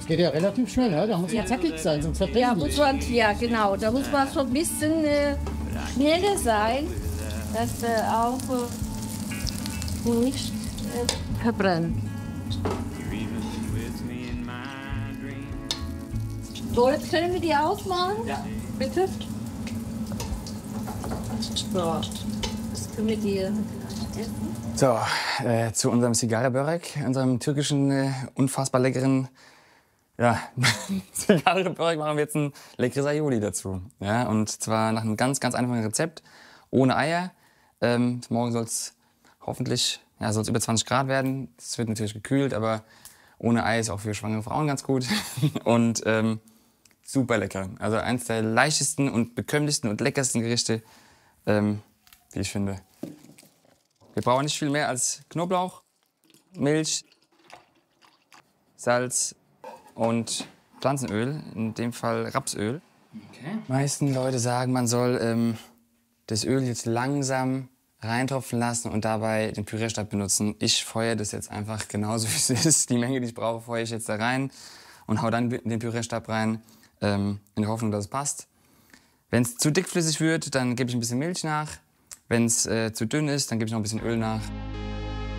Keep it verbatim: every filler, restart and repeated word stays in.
Das geht ja relativ schnell, ja? Da muss man zackig sein, sonst verbrennen Ja, die. muss man, ja, genau. Da muss man so ein bisschen äh, schneller sein, dass der auch äh, nicht äh, verbrennt. So, jetzt können wir die aufmachen. Ja. Bitte. So, das können wir die essen. So, äh, zu unserem Sigara-Börek, unserem türkischen, äh, unfassbar leckeren, ja, Sigara-Börek machen wir jetzt ein leckeres Aioli dazu. Ja, und zwar nach einem ganz, ganz einfachen Rezept, ohne Eier. Ähm, morgen soll es hoffentlich, ja, soll's über zwanzig Grad werden. Es wird natürlich gekühlt, aber ohne Ei ist auch für schwangere Frauen ganz gut. Und ähm, super lecker. Also eins der leichtesten und bekömmlichsten und leckersten Gerichte, ähm, wie ich finde. Wir brauchen nicht viel mehr als Knoblauch, Milch, Salz und Pflanzenöl, in dem Fall Rapsöl. Okay. Die meisten Leute sagen, man soll ähm, das Öl jetzt langsam reintropfen lassen und dabei den Pürierstab benutzen. Ich feuere das jetzt einfach genauso, wie es ist. Die Menge, die ich brauche, feuere ich jetzt da rein und hau dann den Pürierstab rein, ähm, in der Hoffnung, dass es passt. Wenn es zu dickflüssig wird, dann gebe ich ein bisschen Milch nach. Wenn es äh, zu dünn ist, dann gebe ich noch ein bisschen Öl nach.